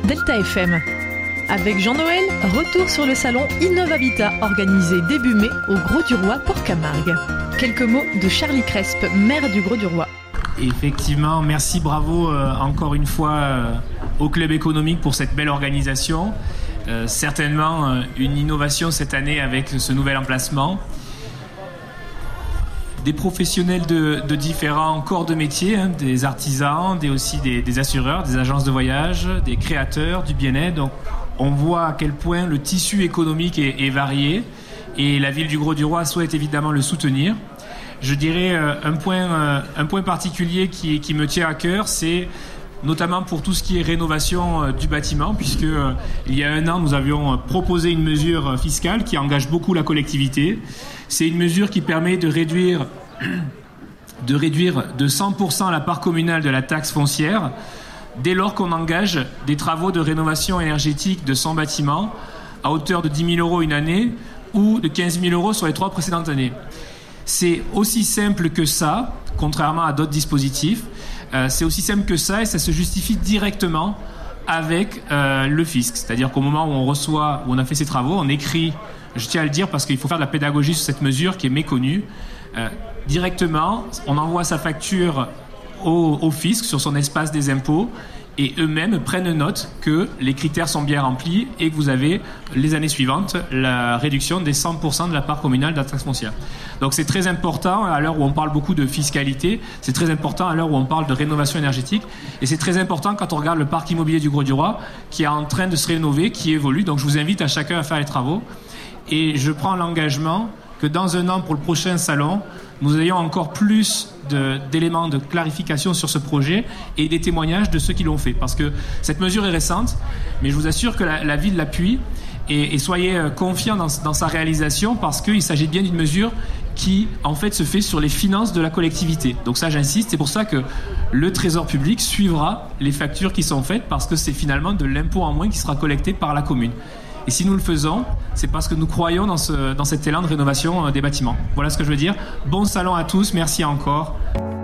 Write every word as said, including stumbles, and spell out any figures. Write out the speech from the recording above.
Delta F M. Avec Jean-Noël, retour sur le salon Innovabitat organisé début mai au Grau-du-Roi, Port-Camargue. Quelques mots de Charlie Crespe, maire du Grau-du-Roi. Effectivement, merci, bravo euh, encore une fois euh, au Club économique pour cette belle organisation. Euh, certainement euh, une innovation cette année avec ce nouvel emplacement. Des professionnels de, de différents corps de métier, hein, des artisans, des, aussi des, des assureurs, des agences de voyage, des créateurs, du bien-être. Donc, on voit à quel point le tissu économique est, est varié et la ville du Grau-du-Roi souhaite évidemment le soutenir. Je dirais euh, un, point, euh, un point particulier qui, qui me tient à cœur, c'est notamment pour tout ce qui est rénovation euh, du bâtiment, puisque euh, il y a un an, nous avions euh, proposé une mesure euh, fiscale qui engage beaucoup la collectivité. C'est une mesure qui permet de réduire, de réduire de cent pour cent la part communale de la taxe foncière dès lors qu'on engage des travaux de rénovation énergétique de son bâtiment à hauteur de dix mille euros une année ou de quinze mille euros sur les trois précédentes années. C'est aussi simple que ça, contrairement à d'autres dispositifs. Euh, c'est aussi simple que ça et ça se justifie directement avec euh, le fisc. C'est-à-dire qu'au moment où on reçoit, où on a fait ces travaux, on écrit, je tiens à le dire parce qu'il faut faire de la pédagogie sur cette mesure qui est méconnue, euh, directement, on envoie sa facture au, au fisc sur son espace des impôts et eux-mêmes prennent note que les critères sont bien remplis et que vous avez, les années suivantes, la réduction des cent pour cent de la part communale de la taxe foncière. Donc c'est très important, à l'heure où on parle beaucoup de fiscalité, c'est très important à l'heure où on parle de rénovation énergétique, et c'est très important quand on regarde le parc immobilier du Grau-du-Roi, qui est en train de se rénover, qui évolue. Donc je vous invite à chacun à faire les travaux, et je prends l'engagement que dans un an, pour le prochain salon, nous ayons encore plus de, d'éléments de clarification sur ce projet et des témoignages de ceux qui l'ont fait. Parce que cette mesure est récente, mais je vous assure que la, la ville l'appuie et, et soyez confiants dans, dans sa réalisation parce qu'il s'agit bien d'une mesure qui, en fait, se fait sur les finances de la collectivité. Donc ça, j'insiste, c'est pour ça que le Trésor public suivra les factures qui sont faites parce que c'est finalement de l'impôt en moins qui sera collecté par la commune. Et si nous le faisons, c'est parce que nous croyons dans, ce, dans cet élan de rénovation des bâtiments. Voilà ce que je veux dire. Bon salon à tous, merci encore.